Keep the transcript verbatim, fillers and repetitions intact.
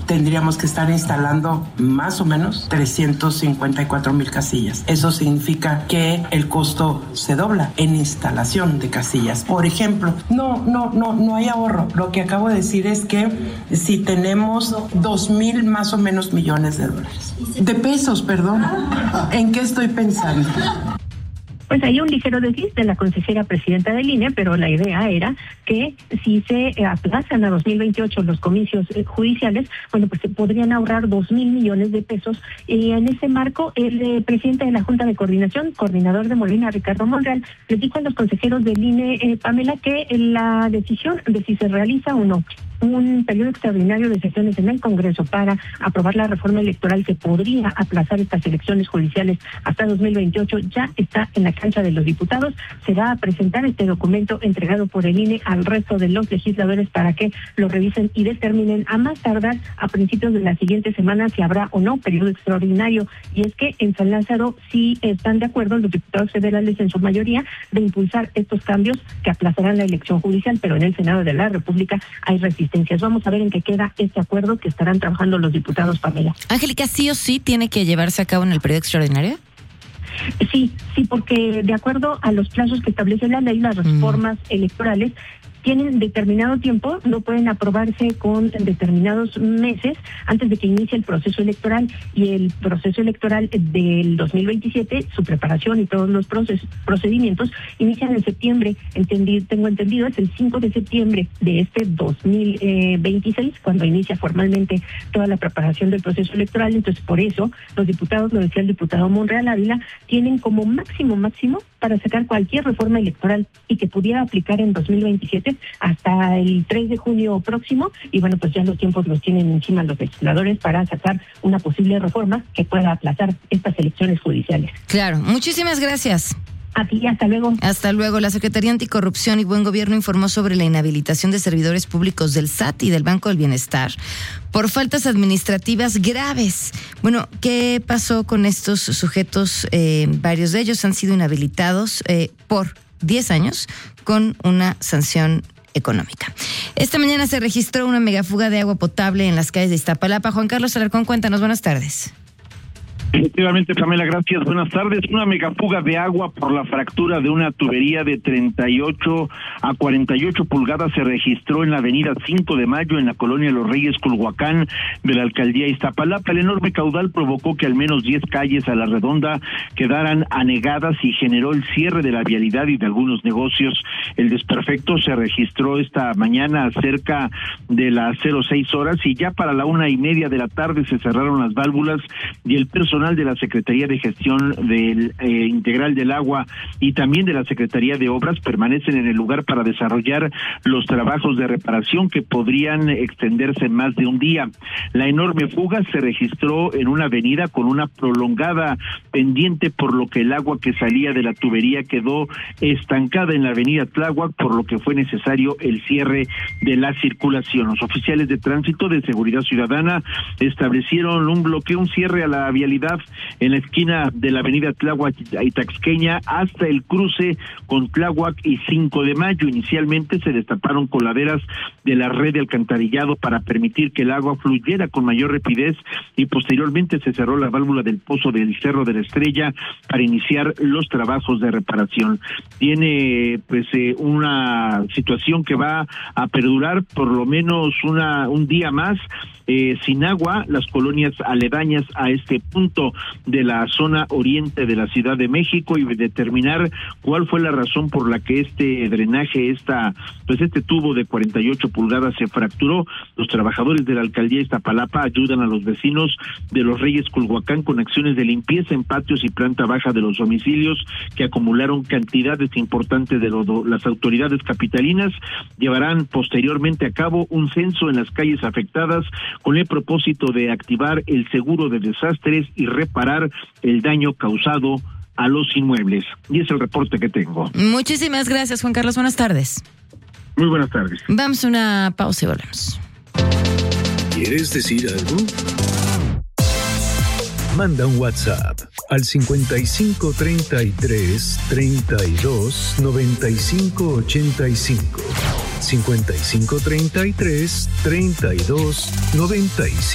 tendríamos que estar instalando más o menos trescientos cincuenta y cuatro mil casillas. Eso significa que el costo se dobla en instalación de casillas. Por ejemplo, no, no, no, no hay ahorro. Lo que acabo de decir es que si tenemos dos mil más o menos millones de dólares. De pesos, perdón. ¿En qué estoy pensando? Pues hay un ligero desliz de la consejera presidenta del I N E, pero la idea era que si se aplazan a dos mil veintiocho los comicios eh, judiciales, bueno, pues se podrían ahorrar dos mil millones de pesos. Y en ese marco, el eh, presidente de la Junta de Coordinación, coordinador de Morena, Ricardo Monreal, les dijo a los consejeros del I N E, eh, Pamela, que la decisión de si se realiza o no un periodo extraordinario de sesiones en el Congreso para aprobar la reforma electoral que podría aplazar estas elecciones judiciales hasta dos mil veintiocho ya está en la cancha de los diputados. Se va a presentar este documento entregado por el I N E al resto de los legisladores para que lo revisen y determinen a más tardar a principios de la siguiente semana si habrá o no periodo extraordinario. Y es que en San Lázaro sí están de acuerdo los diputados federales en su mayoría de impulsar estos cambios que aplazarán la elección judicial, pero en el Senado de la República hay resistencia. Vamos a ver en qué queda este acuerdo que estarán trabajando los diputados, Pamela. Angélica, ¿sí o sí tiene que llevarse a cabo en el periodo extraordinario? Sí, sí, porque de acuerdo a los plazos que establece la ley, las reformas mm. electorales tienen determinado tiempo, no pueden aprobarse con determinados meses antes de que inicie el proceso electoral, y el proceso electoral del dos mil veintisiete, su preparación y todos los proces, procedimientos inician en septiembre. Entendí, tengo entendido, es el cinco de septiembre de este dos mil veintiséis cuando inicia formalmente toda la preparación del proceso electoral. Entonces, por eso los diputados, lo decía el diputado Monreal Ávila, tienen como máximo máximo para sacar cualquier reforma electoral y que pudiera aplicar en dos mil veintisiete hasta el tres de junio próximo, y bueno, pues ya los tiempos los tienen encima los legisladores para sacar una posible reforma que pueda aplazar estas elecciones judiciales. Claro, muchísimas gracias. A ti, hasta luego. Hasta luego. La Secretaría Anticorrupción y Buen Gobierno informó sobre la inhabilitación de servidores públicos del S A T y del Banco del Bienestar por faltas administrativas graves. Bueno, ¿qué pasó con estos sujetos? Eh, varios de ellos han sido inhabilitados eh, por diez años con una sanción económica. Esta mañana se registró una megafuga de agua potable en las calles de Iztapalapa. Juan Carlos Alarcón, cuéntanos, buenas tardes. Efectivamente, Pamela, gracias. Buenas tardes. Una megafuga de agua por la fractura de una tubería de treinta y ocho a cuarenta y ocho pulgadas se registró en la avenida cinco de mayo, en la colonia Los Reyes, Culhuacán, de la alcaldía Iztapalapa. El enorme caudal provocó que al menos diez calles a la redonda quedaran anegadas y generó el cierre de la vialidad y de algunos negocios. El desperfecto se registró esta mañana cerca de las cero seis horas, y ya para la una y media de la tarde se cerraron las válvulas, y el personal de la Secretaría de Gestión del eh, Integral del Agua y también de la Secretaría de Obras permanecen en el lugar para desarrollar los trabajos de reparación que podrían extenderse más de un día. La enorme fuga se registró en una avenida con una prolongada pendiente, por lo que el agua que salía de la tubería quedó estancada en la avenida Tláhuac, por lo que fue necesario el cierre de la circulación. Los oficiales de tránsito de Seguridad Ciudadana establecieron un bloqueo, un cierre a la vialidad en la esquina de la avenida Tláhuac y Taxqueña hasta el cruce con Tláhuac y cinco de mayo. Inicialmente se destaparon coladeras de la red de alcantarillado para permitir que el agua fluyera con mayor rapidez, y posteriormente se cerró la válvula del pozo del Cerro de la Estrella para iniciar los trabajos de reparación. Tiene pues eh, una situación que va a perdurar por lo menos una un día más. Eh, sin agua, las colonias aledañas a este punto de la zona oriente de la Ciudad de México, y determinar cuál fue la razón por la que este drenaje, esta, pues este tubo de cuarenta y ocho pulgadas se fracturó. Los trabajadores de la alcaldía Iztapalapa ayudan a los vecinos de Los Reyes, Culhuacán, con acciones de limpieza en patios y planta baja de los domicilios que acumularon cantidades importantes de los, las autoridades capitalinas. Llevarán posteriormente a cabo un censo en las calles afectadas con el propósito de activar el seguro de desastres y reparar el daño causado a los inmuebles. Y es el reporte que tengo. Muchísimas gracias, Juan Carlos. Buenas tardes. Muy buenas tardes. Vamos a una pausa y volvemos. ¿Quieres decir algo? Manda un WhatsApp al cincuenta y cinco treinta y tres treinta y dos noventa y cinco ochenta y cinco. cincuenta y cinco treinta y tres treinta y dos noventa y cinco